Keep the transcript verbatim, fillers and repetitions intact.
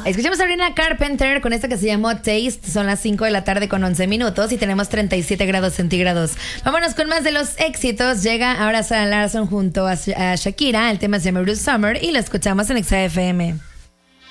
Escuchamos a Sabrina Carpenter con esta que se llamó Taste. Son las cinco de la tarde con once minutos y tenemos treinta y siete grados centígrados. Vámonos con más de los éxitos. Llega ahora Sarah Larson junto a, a Shakira. El tema se llama Bruce Summer y lo escuchamos en Exa F M.